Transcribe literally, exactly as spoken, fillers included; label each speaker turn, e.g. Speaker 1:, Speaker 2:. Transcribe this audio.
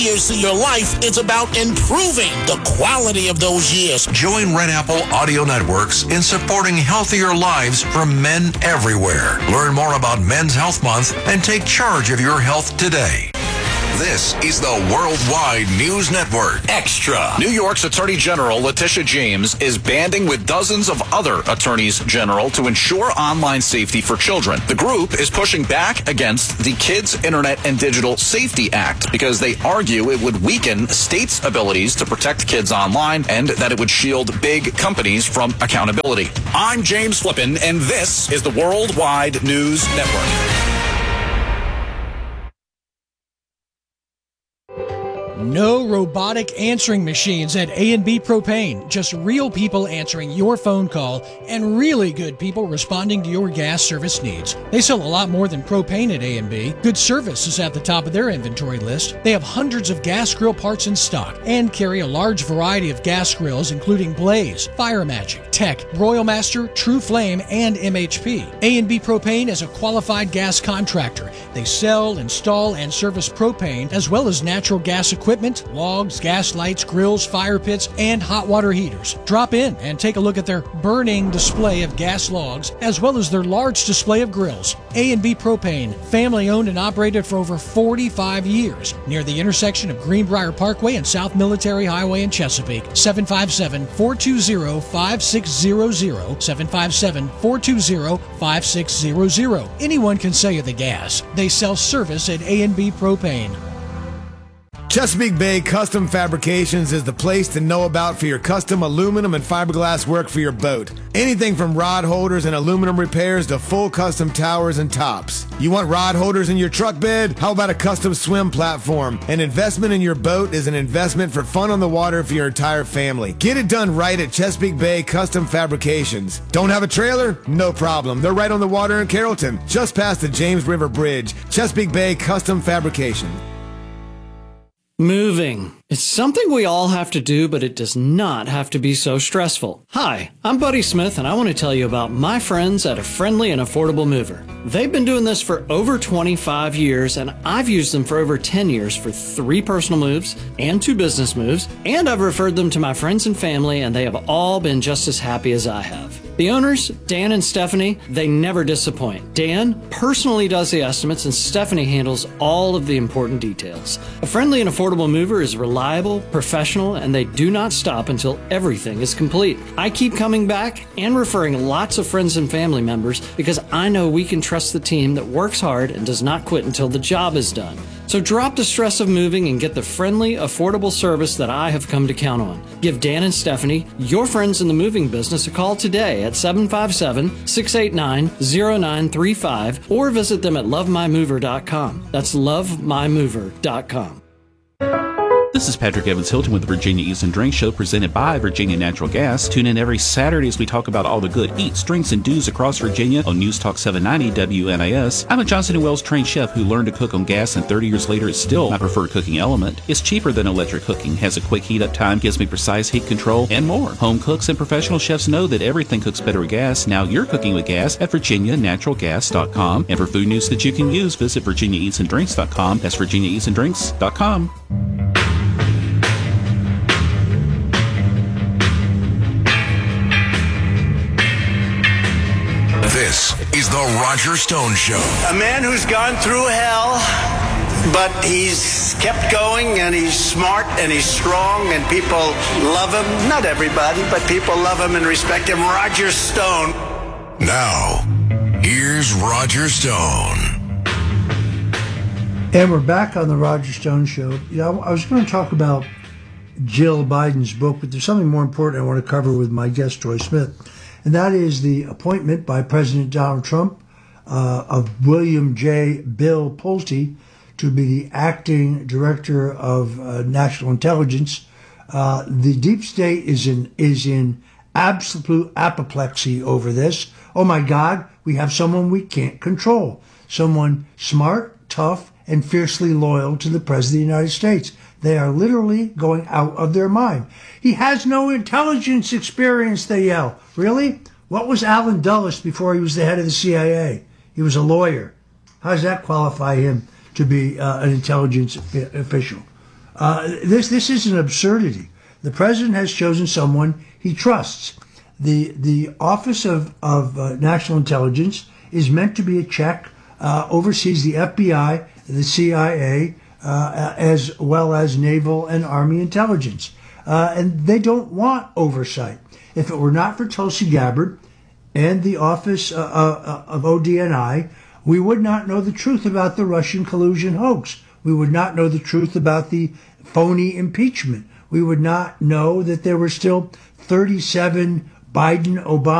Speaker 1: years to your life, it's about improving the quality of those years.
Speaker 2: Join Red Apple Audio Networks in supporting healthier lives for men everywhere. Learn more about Men's Health Month and take charge of your health today. This is the Worldwide News Network. Extra.
Speaker 3: New York's Attorney General Letitia James is banding with dozens of other attorneys general to ensure online safety for children. The group is pushing back against the Kids Internet and Digital Safety Act because they argue it would weaken states' abilities to protect kids online and that it would shield big companies from accountability. I'm James Flippin, and this is the Worldwide News Network.
Speaker 4: No robotic answering machines at A and B Propane. Just real people answering your phone call and really good people responding to your gas service needs. They sell a lot more than propane at A and B. Good service is at the top of their inventory list. They have hundreds of gas grill parts in stock and carry a large variety of gas grills including Blaze, Fire Magic, Tech, Royal Master, True Flame, and M H P. A and B Propane is a qualified gas contractor. They sell, install, and service propane as well as natural gas equipment. Equipment, logs, gas lights, grills, fire pits, and hot water heaters. Drop in and take a look at their burning display of gas logs as well as their large display of grills. A and B Propane, family owned and operated for over forty-five years, near the intersection of Greenbrier Parkway and South Military Highway in Chesapeake. seven five seven, four two zero, five six zero zero, seven five seven, four two zero, five six zero zero. Anyone can sell you the gas. They sell service at A and B Propane.
Speaker 5: Chesapeake Bay Custom Fabrications is the place to know about for your custom aluminum and fiberglass work for your boat. Anything from rod holders and aluminum repairs to full custom towers and tops. You want rod holders in your truck bed? How about a custom swim platform? An investment in your boat is an investment for fun on the water for your entire family. Get it done right at Chesapeake Bay Custom Fabrications. Don't have a trailer? No problem. They're right on the water in Carrollton, just past the James River Bridge. Chesapeake Bay Custom Fabrication.
Speaker 6: Moving. It's something we all have to do, but it does not have to be so stressful. Hi, I'm Buddy Smith, and I want to tell you about my friends at A Friendly and Affordable Mover. They've been doing this for over twenty-five years, and I've used them for over ten years for three personal moves and two business moves, and I've referred them to my friends and family, and they have all been just as happy as I have. The owners, Dan and Stephanie, they never disappoint. Dan personally does the estimates, and Stephanie handles all of the important details. A Friendly and Affordable Mover is reliable, professional, and they do not stop until everything is complete. I keep coming back and referring lots of friends and family members because I know we can trust the team that works hard and does not quit until the job is done. So drop the stress of moving and get the friendly, affordable service that I have come to count on. Give Dan and Stephanie, your friends in the moving business, a call today at seven five seven, six eight nine, zero nine three five or visit them at love my mover dot com. That's love my mover dot com.
Speaker 7: This is Patrick Evans Hilton with the Virginia Eats and Drinks Show presented by Virginia Natural Gas. Tune in every Saturday as we talk about all the good eats, drinks, and do's across Virginia on News Talk seven ninety W N I S. I'm a Johnson and Wales trained chef who learned to cook on gas, and thirty years later it's still my preferred cooking element. It's cheaper than electric cooking, has a quick heat up time, gives me precise heat control, and more. Home cooks and professional chefs know that everything cooks better with gas. Now you're cooking with gas at virginia natural gas dot com. And for food news that you can use, visit virginia eats and drinks dot com. That's virginia eats and drinks dot com.
Speaker 2: This is the Roger Stone Show.
Speaker 8: A man who's gone through hell, but he's kept going, and he's smart, and he's strong, and people love him. Not everybody, but people love him and respect him. Roger Stone.
Speaker 2: Now, here's Roger Stone.
Speaker 9: And we're back on the Roger Stone Show. Yeah, I was going to talk about Jill Biden's book, but there's something more important I want to cover with my guest, Troy Smith. And that is the appointment by President Donald Trump uh, of William J. Bill Pulte to be the acting director of uh, national intelligence. Uh, the deep state is in is in absolute apoplexy over this. Oh my God, we have someone we can't control. Someone smart, tough, and fiercely loyal to the President of the United States. They are literally going out of their mind. He has no intelligence experience, they yell. Really? What was Alan Dulles before he was the head of the C I A? He was a lawyer. How does that qualify him to be uh, an intelligence official? Uh, this this is an absurdity. The president has chosen someone he trusts. The the Office of, of uh, National Intelligence is meant to be a check, uh, oversees the F B I, the C I A, uh, as well as naval and army intelligence. Uh, and they don't want oversight. If it were not for Tulsi Gabbard and the Office uh, uh, of O D N I, we would not know the truth about the Russian collusion hoax. We would not know the truth about the phony impeachment. We would not know that there were still thirty-seven Biden, Obama,